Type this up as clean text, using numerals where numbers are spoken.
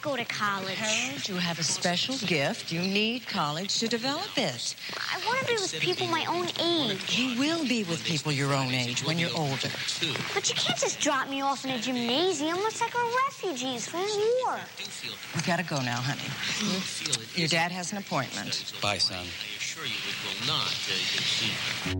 go to college. Harold, you have a special gift. You need college to develop it. I want to be with people my own age. You will be with people your own age when you're older. But you can't just drop me off in a gymnasium. It's like we're refugees from war. We've got to go now, honey. Your dad has an appointment. Bye, son. I assure you it will not.